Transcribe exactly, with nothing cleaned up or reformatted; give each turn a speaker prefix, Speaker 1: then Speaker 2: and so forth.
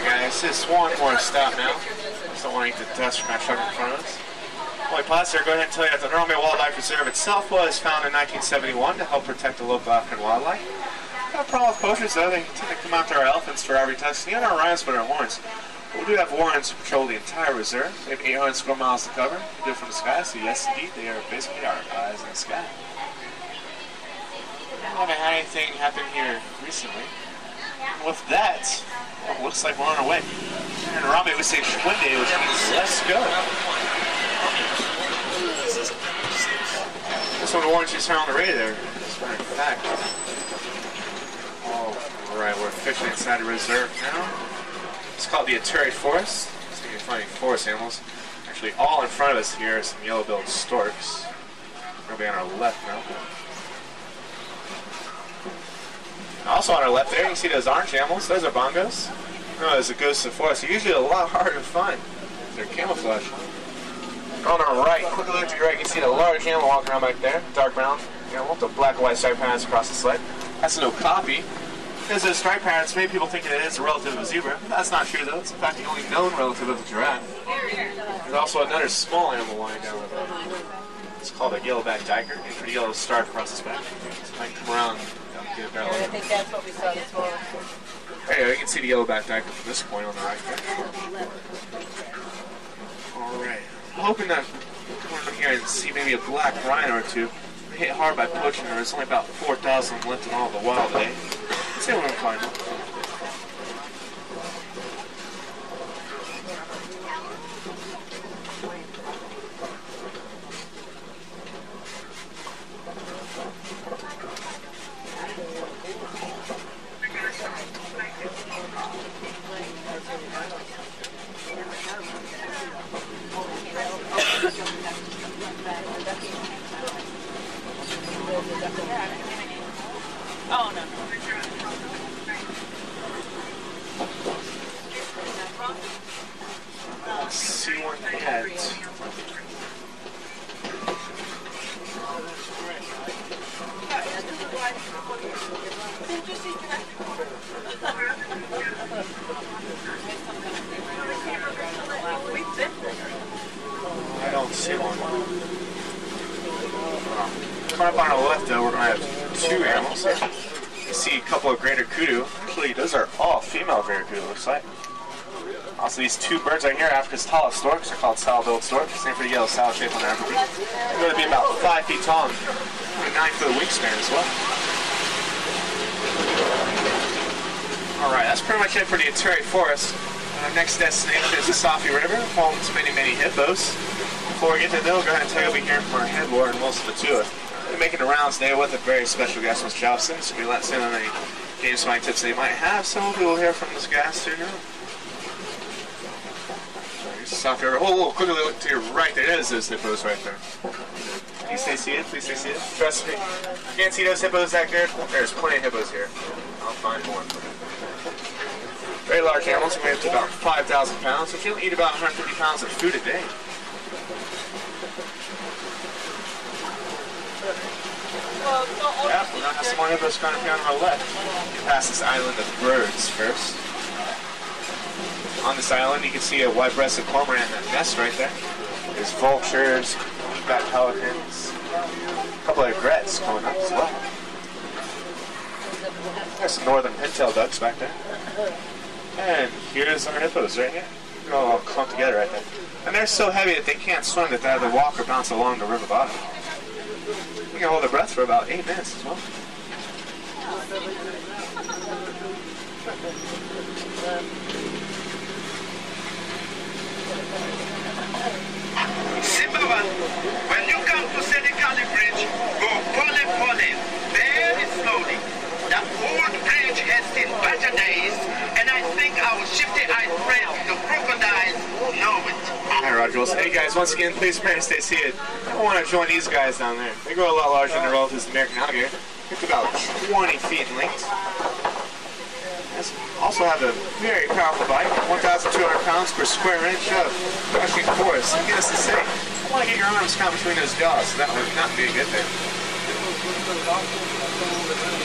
Speaker 1: guys, just one more stop now. Just don't want to eat the dust from that truck in front of us. Well, I pause there, go ahead and tell you that the Norway Wildlife Reserve itself was founded in nineteen seventy-one to help protect the local African wildlife. Got a problem with poachers though, they tend to come after our elephants for ivory tusks and even our rhinos for their horns. But we do have warrants to patrol the entire reserve. We have eight hundred square miles to cover. We do it from the sky, so yes indeed, they are basically our eyes in the sky. We haven't had anything happen here recently. And with that, it looks like we're on our way. In Harambe we say Shwinde, which means let's go. This one warrants you on the radio there. As a matter of fact. Alright, we're officially inside the reserve now. It's called the Ituri Forest. So you can find forest animals. Actually, all in front of us here are some yellow-billed storks. We're going to be on our left now. Also on our left there, you can see those orange animals. Those are bongos. No, those are ghosts of the forest. They're usually a lot harder to find. They're camouflage. On our right, quick look to your right, you can see the large animal walking around back there. Dark brown animal with the black and white stripe patterns across the sled. That's no copy. Because those stripe patterns, many people think that it is a relative of a zebra. That's not true though. It's in fact the only known relative of a giraffe. There's also another small animal lying down there. It's called a yellowback duiker. It's a yellow star across its back. So I can come around and get it there.
Speaker 2: I think that's what we saw this morning.
Speaker 1: There you go. You can see the yellowback duiker from this point on the right there. Alright. I'm hoping that we'll come in here and see maybe a black rhino or two. They hit hard by poaching. There's only about four thousand left in all the wild today. Let's see what we can find.
Speaker 2: Oh, no.
Speaker 1: Let's see one yet. I don't see one. Coming up on our left, though, we're going to have two animals here. You see a couple of greater kudu. Actually, those are all female greater kudu, looks like. Also, these two birds right here, Africa's tallest storks, are called saddle-billed storks. Same for the yellow saddle shape on their upper beak. They're going to be about five feet tall and nine foot wingspan as well. Alright, that's pretty much it for the Ituri Forest. Our next destination is the Safi River, home to many, many hippos. Before we get to know, go ahead and tell you we'll be hearing from our head warden, Wilson Matua. We're making the rounds today with a very special guest, Mister Jobson, so we let in on any game spying tips they might have. So hopefully we'll hear from this guy soon now. Safi River. Oh, whoa, quickly look to your right. There is those hippos right there. Please stay seated. Please stay seated. Trust me. You can't see those hippos back there. There's plenty of hippos here. I'll find more. Very large animals. We weigh up to about five thousand pounds. So you'll eat about one hundred fifty pounds of food a day. Yeah, we're going to have some more hippos kind of here on our left. You pass this island of birds first. On this island, you can see a white-breasted cormorant nest right there. There's vultures, you've got pelicans, a couple of egrets going up as well. There's some northern pintail ducks back there. And here's our hippos right here. They're all clumped together right there. And they're so heavy that they can't swim, that they have to walk or bounce along the river bottom. You can hold their breath for about eight minutes as well.
Speaker 3: Simbawan, when you come to Senegali Bridge, go pole pole, very slowly. The old bridge has seen better days, and I think our shifty-eyed friends, the crocodiles, know it.
Speaker 1: Hi, Roger Wilson. Hey guys, once again, please prepare to stay seated. I want to join these guys down there. They grow a lot larger than their relatives, the American alligator. It's about twenty feet in length. Also have a very powerful bite, one thousand two hundred pounds per square inch of crushing force. Needless to say, I want to get your arms caught between those jaws, so that would not be a good thing.